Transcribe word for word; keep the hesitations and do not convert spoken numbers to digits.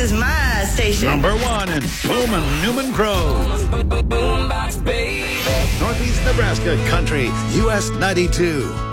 is my station. Number one in Bowman Newman Grove. Northeast Nebraska Country, U S ninety-two.